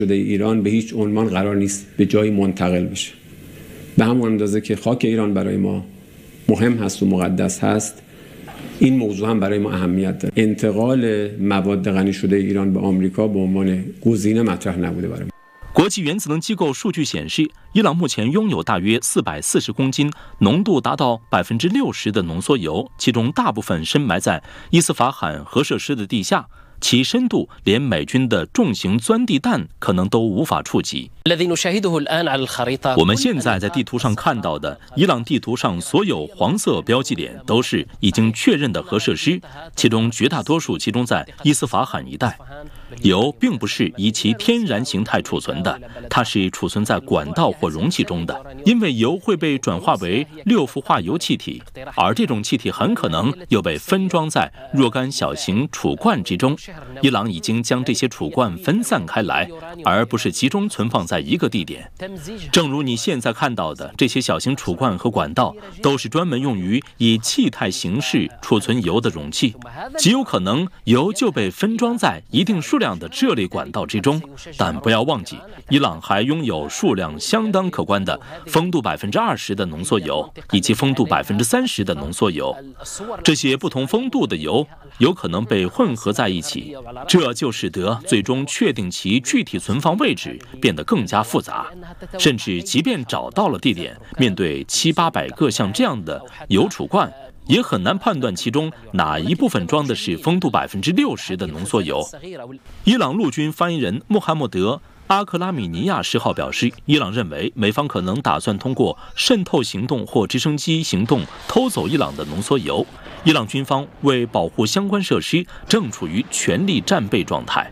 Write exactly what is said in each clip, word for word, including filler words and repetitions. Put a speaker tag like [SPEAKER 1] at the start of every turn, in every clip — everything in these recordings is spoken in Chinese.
[SPEAKER 1] شده ایران به هیچ عنوان قرار نیست به جایی منتقل بشه. به همون اندازه که خاک ایران برای ما مهم هست و مقدس هست، این موضوع هم برای ما اهمیت داره. انتقال مواد غنی شده ایران به آمریکا به عنوان گزینه مطرح نبوده برای ما.
[SPEAKER 2] 国际原子能机构数据显示，伊朗目前拥有大约四百四十公斤、浓度达到百分之六十的浓缩铀，其中大部分深埋在伊斯法罕核设施的地下，其深度连美军的重型钻地弹可能都无法触及。我们现在在地图上看到的，伊朗地图上所有黄色标记点都是已经确认的核设施，其中绝大多数集中在伊斯法罕一带。铀并不是以其天然形态储存的，它是储存在管道或容器中的，因为铀会被转化为六氟化铀气体，而这种气体很可能又被分装在若干小型储罐之中。伊朗已经将这些储罐分散开来，而不是集中存放在一个地点。正如你现在看到的，这些小型储罐和管道都是专门用于以气态形式储存铀的容器，极有可能铀就被分装在一定数量的这类管道之中。但不要忘记，伊朗还拥有数量相当可观的风度百分之二十的浓缩铀以及风度百分之三十的浓缩铀，这些不同风度的铀有可能被混合在一起，这就使得最终确定其具体存放位置变得更加复杂。甚至即便找到了地点，面对七八百个像这样的铀储罐，也很难判断其中哪一部分装的是风度百分之六十的浓缩铀。伊朗陆军发言人穆罕默德·阿克拉米尼亚十号表示，伊朗认为美方可能打算通过渗透行动或直升机行动偷走伊朗的浓缩铀。伊朗军方为保护相关设施，正处于全力战备状态。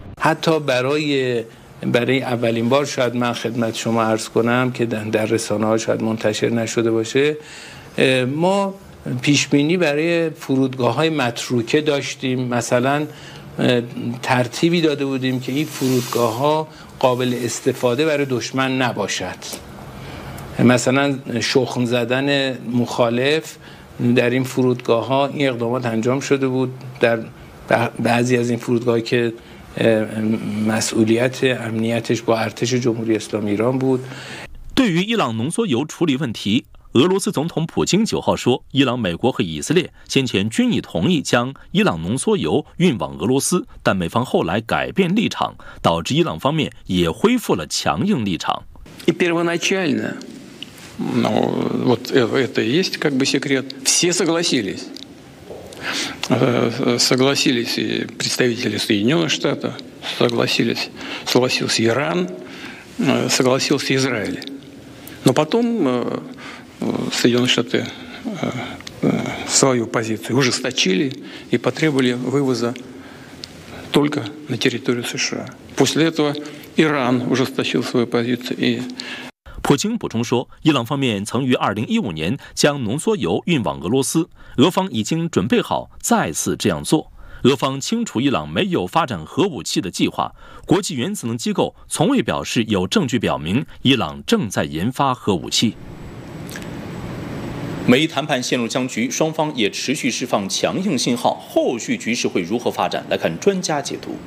[SPEAKER 3] برای اولین بار شاید من خدمت شما عرض کنم که در رسانه‌ها شاید منتشر نشده باشه، ما پیش بینی برای فرودگاه‌های متروکه داشتیم. مثلا ترتیبی داده بودیم که این فرودگاه‌ها قابل استفاده برای دشمن نباشد. مثلا شخم زدن مخالف در این فرودگاه‌ها این اقدامات انجام شده بود. در بعضی از این فرودگاه‌ها که مسئولیت امنیتش با ارتش جمهوری اسلامی ایران بود。
[SPEAKER 2] 对于伊朗浓缩铀处理问题，俄罗斯总统普京九号说，伊朗、美国和以色列先前均已同意将伊朗浓缩铀运往俄罗斯，但美方后来改变立场，导致伊朗方面也恢复了强硬立场。
[SPEAKER 4] И первоначально, ну вот это и есть как бы секрет, все согласились. Согласились и представители Соединенных Штатов, согласились, согласился Иран, согласился Израиль. Но потом Соединенные Штаты свою позицию ужесточили и потребовали вывоза только на территорию США. После этого Иран ужесточил свою позицию и
[SPEAKER 2] 普京补充说，伊朗方面曾于二零一五年将浓缩铀运往俄罗斯，俄方已经准备好再次这样做。俄方清楚伊朗没有发展核武器的计划，国际原子能机构从未表示有证据表明伊朗正在研发核武器。
[SPEAKER 5] 美伊谈判陷入僵局，双方也持续释放强硬信号，后续局势会如何发展？来看专家解读。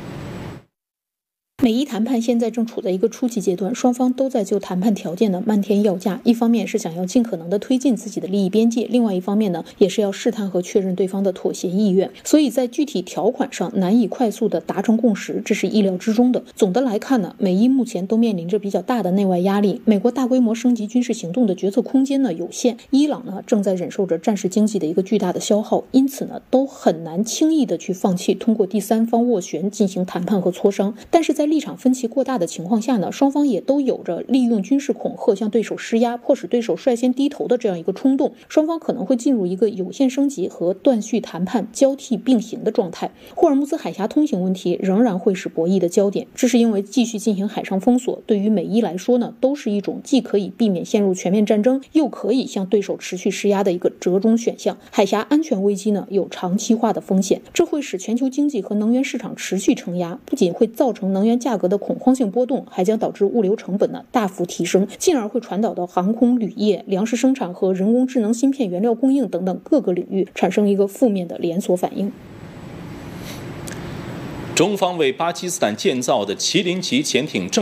[SPEAKER 6] 美伊谈判现在正处在一个初级阶段，双方都在就谈判条件呢漫天要价。一方面是想要尽可能的推进自己的利益边界，另外一方面呢，也是要试探和确认对方的妥协意愿。所以在具体条款上难以快速的达成共识，这是意料之中的。总的来看呢，美伊目前都面临着比较大的内外压力。美国大规模升级军事行动的决策空间呢有限，伊朗呢正在忍受着战时经济的一个巨大的消耗，因此呢都很难轻易的去放弃通过第三方斡旋进行谈判和磋商。但是在立场分歧过大的情况下呢，双方也都有着利用军事恐吓向对手施压，迫使对手率先低头的这样一个冲动。双方可能会进入一个有限升级和断续谈判交替并行的状态。霍尔木兹海峡通行问题仍然会是博弈的焦点，这是因为继续进行海上封锁对于美伊来说呢，都是一种既可以避免陷入全面战争，又可以向对手持续施压的一个折中选项。海峡安全危机呢有长期化的风险，这会使全球经济和能源市场持续承压，不仅会造成能源价格的恐慌性波动，还将导致物流成本呢大幅提升，进而会传导到航空旅业、粮食生产和人工智能芯片原料供应等等各个领域，产生一个负面的连锁反应。
[SPEAKER 5] 中方为巴基斯坦建造的麒麟级潜艇正